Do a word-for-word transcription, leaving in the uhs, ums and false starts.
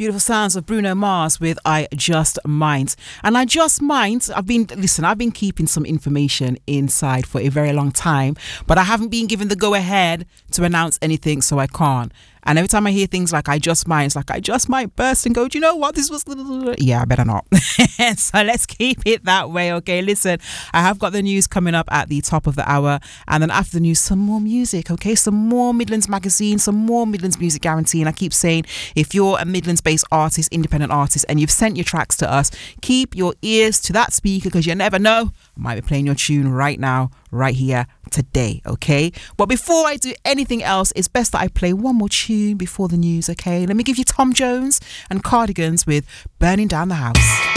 Beautiful sounds of Bruno Mars with I Just Might. And I Just Might, I've been, listen, I've been keeping some information inside for a very long time, but I haven't been given the go ahead to announce anything, so I can't. And every time I hear things like I just might, it's like I just might burst and go, do you know what? This was, yeah, I better not. So let's keep it that way. Okay, listen, I have got the news coming up at the top of the hour. And then after the news, some more music. Okay, some more Midlands Magazine, some more Midlands Music Guarantee. And I keep saying, if you're a Midlands based artist, independent artist, and you've sent your tracks to us, keep your ears to that speaker because you never know. I might be playing your tune right now, right here, today, okay? But before I do anything else, it's best that I play one more tune before the news, okay? Let me give you Tom Jones and Cardigans with Burning Down the House.